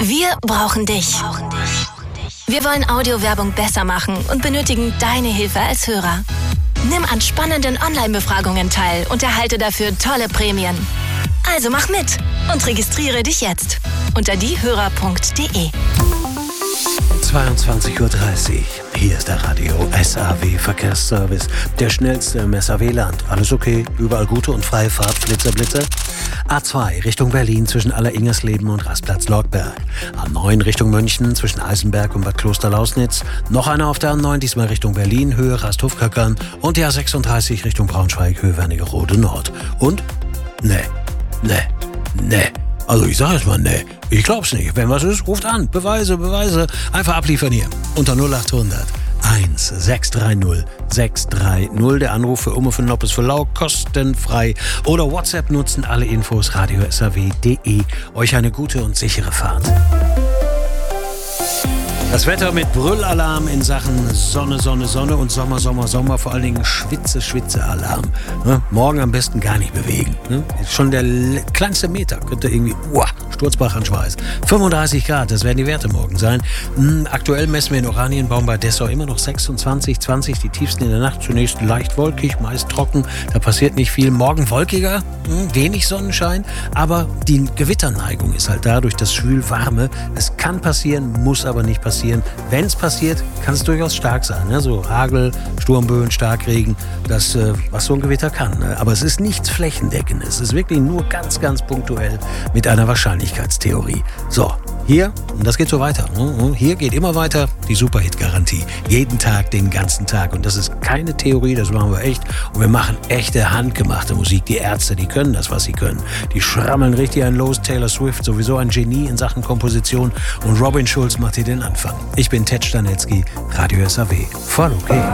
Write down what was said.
Wir brauchen dich. Wir wollen Audiowerbung besser machen und benötigen deine Hilfe als Hörer. Nimm an spannenden Online-Befragungen teil und erhalte dafür tolle Prämien. Also mach mit und registriere dich jetzt unter diehörer.de. 22:30 Uhr. Hier ist der Radio SAW Verkehrsservice. Der schnellste im SAW-Land. Alles okay? Überall gute und freie Fahrt, Blitzer. A2 Richtung Berlin zwischen Alleringersleben und Rastplatz Lorgberg. A9 Richtung München zwischen Eisenberg und Bad Kloster-Lausnitz. Noch einer auf der A9, diesmal Richtung Berlin, Höhe Rasthof-Köckern. Und die A36 Richtung Braunschweig, Höhe Wernigerode Nord. Und? Nee. Also ich sag jetzt mal nee. Ich glaub's nicht. Wenn was ist, ruft an. Beweise. Einfach abliefern hier. Unter 0800 1630 630. Der Anruf für Umme, für Noppes, für Lau, kostenfrei. Oder WhatsApp nutzen, alle Infos radio-saw.de. Euch eine gute und sichere Fahrt. Das Wetter mit Brüllalarm in Sachen Sonne und Sommer, vor allen Dingen Schwitze-Alarm. Ne? Morgen am besten gar nicht bewegen. Ne? Schon der kleinste Meter könnte irgendwie Sturzbach an Schweiß. 35 Grad, das werden die Werte morgen sein. Aktuell messen wir in Oranienbaum bei Dessau immer noch 26, 20, die tiefsten in der Nacht. Zunächst leicht wolkig, meist trocken, da passiert nicht viel. Morgen wolkiger, wenig Sonnenschein, aber die Gewitterneigung ist halt da durch das Schwül-Warme. Es kann passieren, muss aber nicht passieren. Wenn es passiert, kann es durchaus stark sein. Ne? So Hagel, Sturmböen, Starkregen, das, was so ein Gewitter kann. Ne? Aber es ist nichts Flächendeckendes. Es ist wirklich nur ganz, ganz punktuell mit einer Wahrscheinlichkeitstheorie. So, hier, und das geht so weiter. Hier geht immer weiter die Superhit-Garantie. Jeden Tag, den ganzen Tag. Und das ist keine Theorie, das machen wir echt. Und wir machen echte, handgemachte Musik. Die Ärzte, die können das, was sie können. Die schrammeln richtig einen los. Taylor Swift, sowieso ein Genie in Sachen Komposition. Und Robin Schulz macht hier den Anfang. Ich bin Ted Stanetzky, Radio SAW. Voll okay.